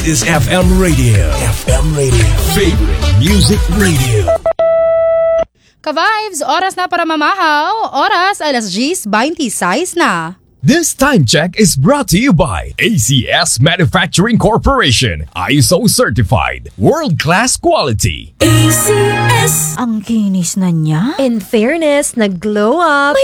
is FM Radio. FM Radio. Favorite Music Radio. Ka-vibes, oras na para mamahaw. Oras alas 10:26 na. This time check is brought to you by ACS Manufacturing Corporation. ISO certified. World-class quality. ACS. Ang kinis na niya. In fairness, nag-glow up.